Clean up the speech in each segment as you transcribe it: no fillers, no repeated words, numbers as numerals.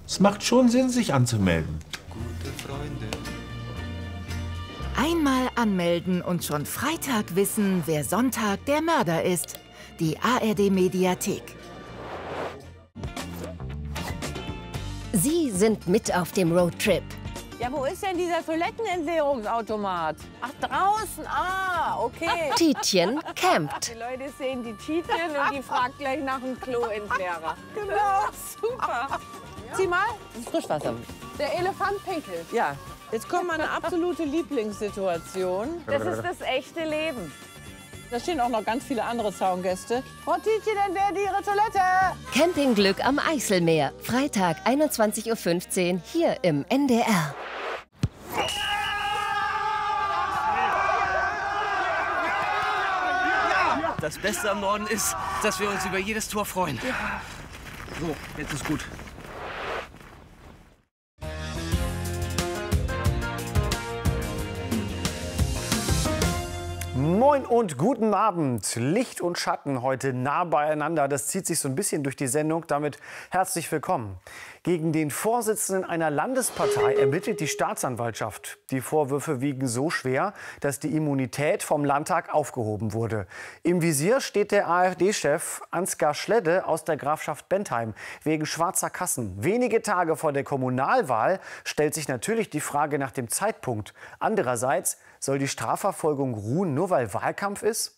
Es macht schon Sinn, sich anzumelden. Einmal anmelden und schon Freitag wissen, wer Sonntag der Mörder ist. Die ARD-Mediathek. Sie sind mit auf dem Roadtrip. Ja, wo ist denn dieser Toilettenentleerungsautomat? Ach, draußen. Ah, okay. Tietjen campt. Die Leute sehen die Tietjen und die fragt gleich nach dem Kloentleerer. Genau, super. Sieh mal, Frischwasser. Der Elefant pinkelt. Ja, jetzt kommt meine absolute Lieblingssituation. Das ist das echte Leben. Da stehen auch noch ganz viele andere Zaungäste. Frau Tietjen, entleert Ihre Toilette. Campingglück am Eiselmeer. Freitag 21:15 Uhr hier im NDR. Das Beste am Norden ist, dass wir uns über jedes Tor freuen. So, jetzt ist gut. Moin und guten Abend. Licht und Schatten heute nah beieinander. Das zieht sich so ein bisschen durch die Sendung. Damit herzlich willkommen. Gegen den Vorsitzenden einer Landespartei ermittelt die Staatsanwaltschaft. Die Vorwürfe wiegen so schwer, dass die Immunität vom Landtag aufgehoben wurde. Im Visier steht der AfD-Chef Ansgar Schledde aus der Grafschaft Bentheim wegen schwarzer Kassen. Wenige Tage vor der Kommunalwahl stellt sich natürlich die Frage nach dem Zeitpunkt. Andererseits, soll die Strafverfolgung ruhen, nur weil Wahlkampf ist?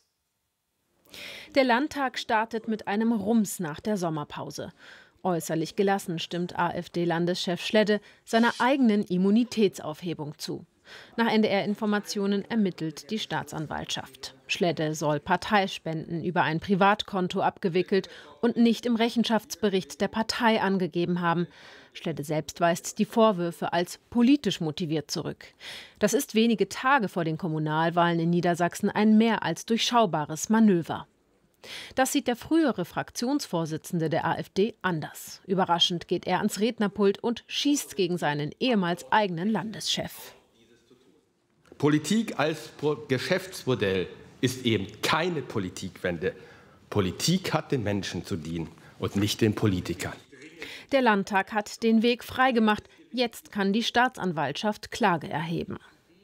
Der Landtag startet mit einem Rums nach der Sommerpause. Äußerlich gelassen stimmt AfD-Landeschef Schledde seiner eigenen Immunitätsaufhebung zu. Nach NDR-Informationen ermittelt die Staatsanwaltschaft. Schledde soll Parteispenden über ein Privatkonto abgewickelt und nicht im Rechenschaftsbericht der Partei angegeben haben. Schledde selbst weist die Vorwürfe als politisch motiviert zurück. Das ist wenige Tage vor den Kommunalwahlen in Niedersachsen ein mehr als durchschaubares Manöver. Das sieht der frühere Fraktionsvorsitzende der AfD anders. Überraschend geht er ans Rednerpult und schießt gegen seinen ehemals eigenen Landeschef. Politik als Geschäftsmodell ist eben keine Politikwende. Politik hat den Menschen zu dienen und nicht den Politikern. Der Landtag hat den Weg freigemacht. Jetzt kann die Staatsanwaltschaft Klage erheben.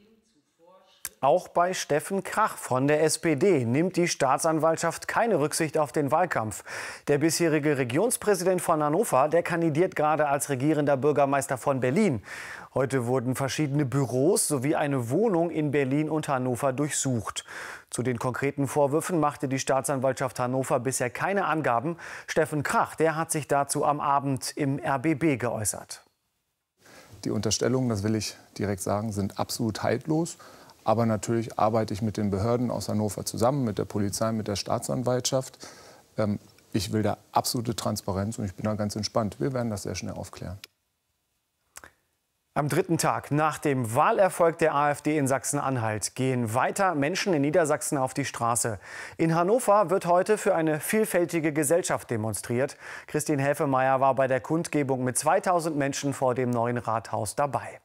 Auch bei Steffen Krach von der SPD nimmt die Staatsanwaltschaft keine Rücksicht auf den Wahlkampf. Der bisherige Regionspräsident von Hannover, der kandidiert gerade als regierender Bürgermeister von Berlin. Heute wurden verschiedene Büros sowie eine Wohnung in Berlin und Hannover durchsucht. Zu den konkreten Vorwürfen machte die Staatsanwaltschaft Hannover bisher keine Angaben. Steffen Krach, der hat sich dazu am Abend im RBB geäußert. Die Unterstellungen, das will ich direkt sagen, sind absolut haltlos. Aber natürlich arbeite ich mit den Behörden aus Hannover zusammen, mit der Polizei, mit der Staatsanwaltschaft. Ich will da absolute Transparenz und ich bin da ganz entspannt. Wir werden das sehr schnell aufklären. Am dritten Tag nach dem Wahlerfolg der AfD in Sachsen-Anhalt gehen weiter Menschen in Niedersachsen auf die Straße. In Hannover wird heute für eine vielfältige Gesellschaft demonstriert. Christine Helfemeier war bei der Kundgebung mit 2000 Menschen vor dem neuen Rathaus dabei.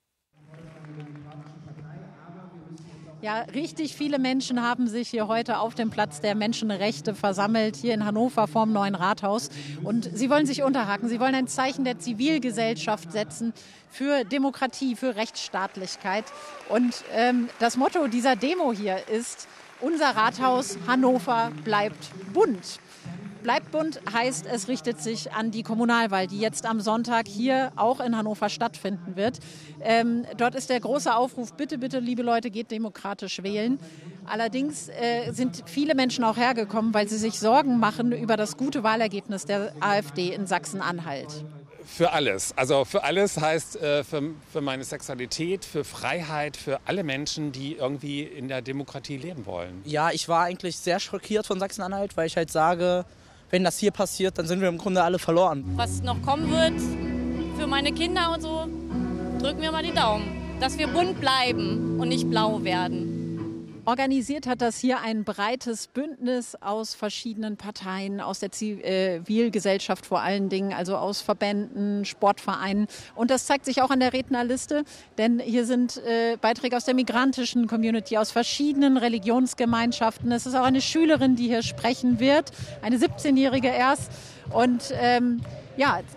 Ja, richtig viele Menschen haben sich hier heute auf dem Platz der Menschenrechte versammelt, hier in Hannover vorm neuen Rathaus. Und sie wollen sich unterhaken, sie wollen ein Zeichen der Zivilgesellschaft setzen für Demokratie, für Rechtsstaatlichkeit. Und das Motto dieser Demo hier ist: Unser Rathaus Hannover bleibt bunt. Bleibt bunt heißt, es richtet sich an die Kommunalwahl, die jetzt am Sonntag hier auch in Hannover stattfinden wird. Dort ist der große Aufruf: Bitte, bitte, liebe Leute, geht demokratisch wählen. Allerdings sind viele Menschen auch hergekommen, weil sie sich Sorgen machen über das gute Wahlergebnis der AfD in Sachsen-Anhalt. Für alles. Also für alles heißt für meine Sexualität, für Freiheit, für alle Menschen, die irgendwie in der Demokratie leben wollen. Ja, ich war eigentlich sehr schockiert von Sachsen-Anhalt, weil ich halt sage, wenn das hier passiert, dann sind wir im Grunde alle verloren. Was noch kommen wird für meine Kinder und so, drücken wir mal die Daumen, dass wir bunt bleiben und nicht blau werden. Organisiert hat das hier ein breites Bündnis aus verschiedenen Parteien, aus der Zivilgesellschaft vor allen Dingen, also aus Verbänden, Sportvereinen. Und das zeigt sich auch an der Rednerliste, denn hier sind Beiträge aus der migrantischen Community, aus verschiedenen Religionsgemeinschaften. Es ist auch eine Schülerin, die hier sprechen wird, eine 17-Jährige erst. Und ja,